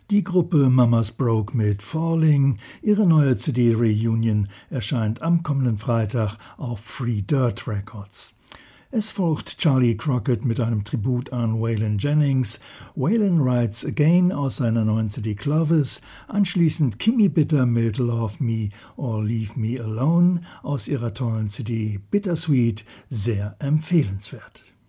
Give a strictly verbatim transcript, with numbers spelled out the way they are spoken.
Die Gruppe Mamas Broke mit Falling. Ihre neue C D Reunion erscheint am kommenden Freitag auf Free Dirt Records. Es folgt Charlie Crockett mit einem Tribut an Waylon Jennings, Waylon Writes Again aus seiner neuen C D Clovis, anschließend Kimmy Bitter mit Love Me or Leave Me Alone aus ihrer tollen C D Bittersweet, sehr empfehlenswert.